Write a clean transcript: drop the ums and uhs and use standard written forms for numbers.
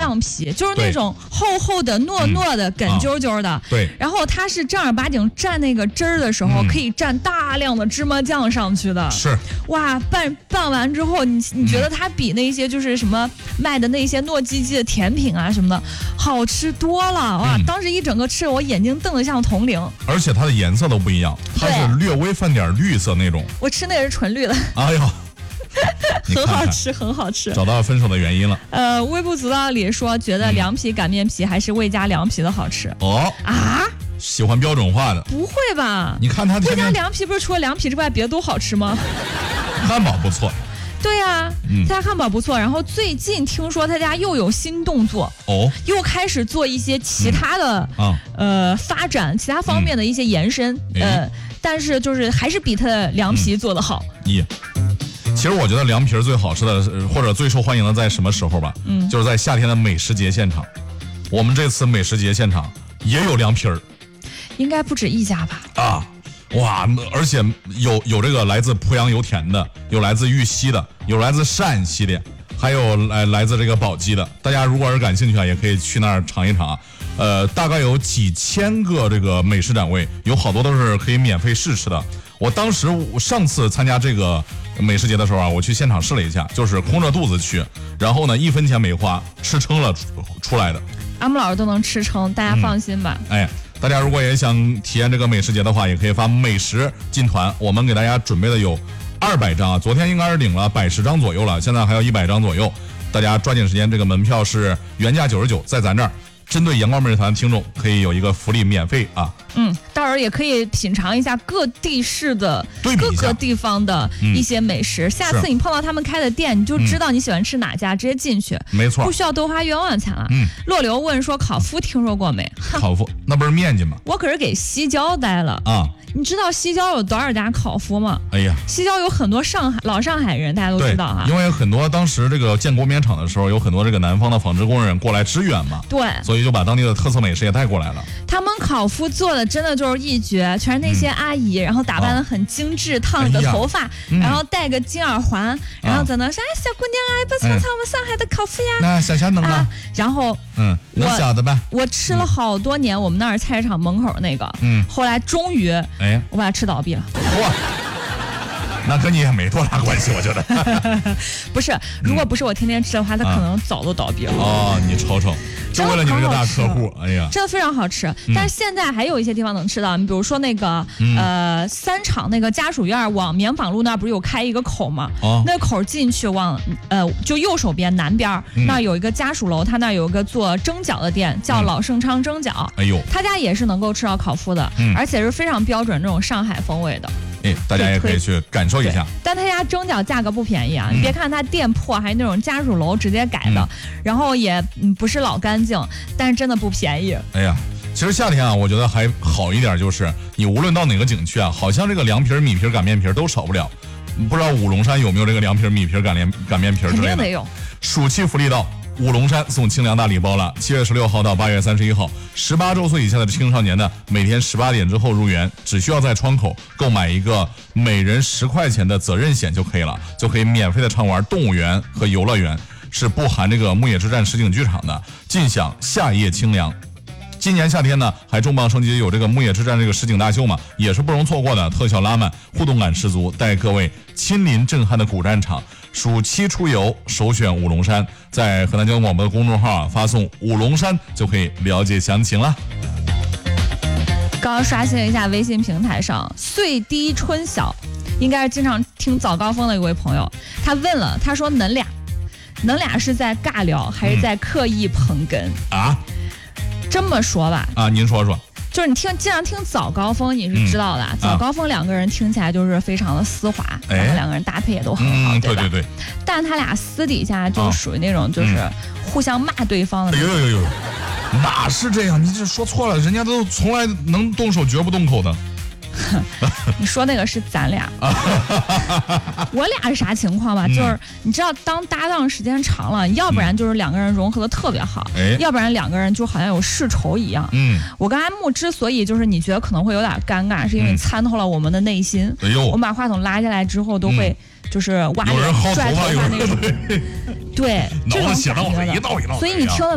凉皮，就是那种厚厚的、糯糯的、梗啾啾的。 对。 然后它是正儿八经蘸那个汁儿的时候，可以蘸大量的芝麻酱上去的。 是。 哇，拌完之后，你觉得它比那些就是什么卖的那些糯叽叽的甜品啊什么的好吃多了。哇，当时一整个吃，我眼睛瞪得像铜铃。 而且它的颜色都不一样，它是略微泛点绿色那种。 我吃那也是纯绿的。 哎呦。 很好吃，很好吃。 找到分手的原因了。 微不足道里说，觉得凉皮擀面皮还是味加凉皮的好吃。 哦啊，喜欢标准化的？ 不会吧？ 你看他味加凉皮不是除了凉皮之外别的都好吃吗？ 汉堡不错。 对呀，他家汉堡不错。然后最近听说他家又有新动作哦，又开始做一些其他的发展，其他方面的一些延伸。但是就是还是比他的凉皮做得好。 其实我觉得凉皮最好吃的或者最受欢迎的在什么时候吧？就是在夏天的美食节现场。我们这次美食节现场也有凉皮儿， 应该不止一家吧？ 啊，哇！而且有这个来自濮阳油田的，有来自玉溪的，有来自陕西的，还有来自这个宝鸡的。大家如果是感兴趣啊，也可以去那儿尝一尝啊。大概有几千个这个美食展位，有好多都是可以免费试吃的。我当时上次参加这个美食节的时候啊，我去现场试了一下，就是空着肚子去，然后呢1分钱没花，吃撑了出来的。 俺们老师都能吃撑，大家放心吧。 大家如果也想体验这个美食节的话，也可以发美食进团，我们给大家准备的有200张啊，昨天应该是领了110张左右了，现在还有100张左右，大家抓紧时间，这个门票是原价99，在咱这儿。针对阳光美食团的听众，可以有一个福利免费啊！ 到时候也可以品尝一下各地市的各个地方的一些美食。下次你碰到他们开的店，你就知道你喜欢吃哪家，直接进去， 没错， 不需要多花冤枉钱了。洛流问说烤麸听说过没？ 烤麸那不是面筋吗？ 我可是给西郊待了啊！你知道西郊有多少家烤麸吗？ 哎呀， 西郊有很多老上海人，大家都知道哈。 因为很多当时这个建国棉厂的时候，有很多这个南方的纺织工人过来支援嘛， 对， 所以就把当地的特色美食也带过来了。 他们烤麸做的真的就是一绝，全是那些阿姨，然后打扮得很精致，烫着头发，然后戴个金耳环，然后在那说：“小姑娘啊，不尝尝我们上海的烤麸呀？” 那小能啊。 然后能小的吧。 我吃了好多年，我们那儿菜市场门口那个，后来终于，我把它吃倒闭了。 哇，那跟你也没多大关系，我觉得。 不是，如果不是我天天吃的话，它可能早都倒闭了。 哦，你瞅瞅，就为了你这个大客户，哎呀， 真的非常好吃。但是现在还有一些地方能吃到，你比如说那个三厂那个家属院往棉纺路那儿不是有开一个口吗？那口进去往就右手边南边那有一个家属楼，他那有一个做蒸饺的店，叫老盛昌蒸饺。 哎呦， 他家也是能够吃到烤麸的，而且是非常标准那种上海风味的。 大家也可以去感受一下。 但他家蒸饺价格不便宜啊！你别看他店铺还是那种家属楼直接改的，然后也不是老干净，但是真的不便宜。 哎呀，其实夏天啊，我觉得还好一点，就是你无论到哪个景区啊，好像这个凉皮、米皮、擀面皮都少不了。不知道五龙山有没有这个凉皮、米皮、擀面皮之类的？ 肯定得有。 暑期福利到。五龙山送清凉大礼包了，7月16号到8月31号，18周岁以下的青少年呢，每天18点之后入园，只需要在窗口购买一个每人10块钱的责任险就可以了，就可以免费的畅玩动物园和游乐园，是不含这个牧野之战实景剧场的，尽享夏夜清凉。今年夏天呢，还重磅升级有这个牧野之战这个实景大秀嘛，也是不容错过的，特效拉满，互动感十足，带各位亲临震撼的古战场。暑期出游首选五龙山，在河南交通广播的公众号发送五龙山就可以了解详情了。 刚刚刷新了一下微信平台上，岁低春晓，应该是经常听早高峰的一位朋友，他问了，他说恁俩是在尬聊还是在刻意捧哏啊？这么说吧， 您说说。 就是你经常听早高峰，你是知道的。早高峰两个人听起来就是非常的丝滑，然后两个人搭配也都很好，对吧？ 对。 但他俩私底下就属于那种就是互相骂对方的。 呦，哪是这样？你这说错了，人家都从来能动手绝不动口的。 你说那个是咱俩，我俩是啥情况吧？就是你知道，当搭档时间长了，要不然就是两个人融合的特别好，要不然两个人就好像有世仇一样。我跟阿木之所以就是你觉得可能会有点尴尬，是因为参透了我们的内心。我们把话筒拉下来之后，都会就是挖人拽头发那种，对，这种感觉的。所以你听了。